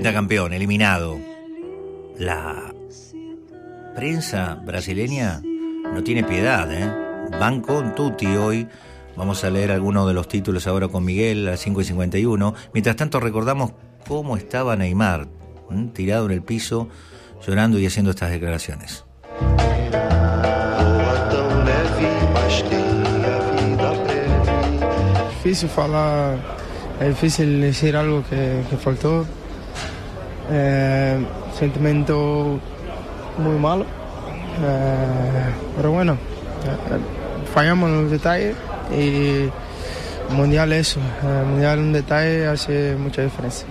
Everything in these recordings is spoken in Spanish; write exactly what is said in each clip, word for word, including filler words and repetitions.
pentacampeón, eliminado. La prensa brasileña no tiene piedad, ¿eh? Van con tutti hoy. Vamos a leer algunos de los títulos ahora con Miguel a las cinco y cincuenta y uno. Mientras tanto recordamos cómo estaba Neymar, ¿eh? tirado en el piso, llorando y haciendo estas declaraciones. Es difícil falar, es difícil decir algo que, que faltó. Eh, sentimiento muy malo, eh, pero bueno, eh, fallamos en los detalles y el mundial eso, el mundial un detalle hace mucha diferencia.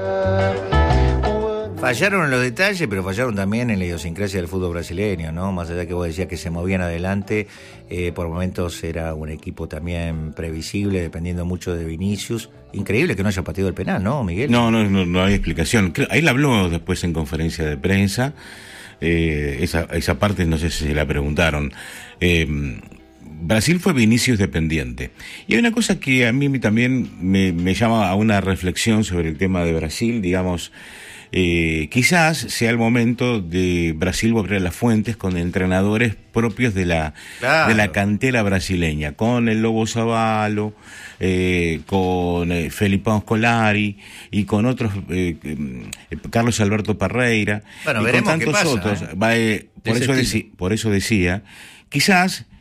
Fallaron en los detalles, pero fallaron también en la idiosincrasia del fútbol brasileño, ¿no? Más allá que vos decías que se movían adelante, eh, por momentos era un equipo también previsible, dependiendo mucho de Vinicius. Increíble que no haya pateado el penal, ¿no, Miguel? No, no, no, no hay explicación. Ahí la habló después en conferencia de prensa. Eh, esa, esa parte no sé si se la preguntaron. Eh, Brasil fue Vinicius dependiente. Y hay una cosa que a mí también me, me llama a una reflexión sobre el tema de Brasil, digamos. Eh, quizás sea el momento de Brasil volver a las fuentes con entrenadores propios de la claro. de la cantera brasileña, con el Lobo Zavallo, eh, con eh, Felipão Scolari y con otros, eh, eh, Carlos Alberto Parreira, bueno, y veremos con tantos qué pasa, otros. ¿eh? Va, eh, por, eso deci- por eso decía, quizás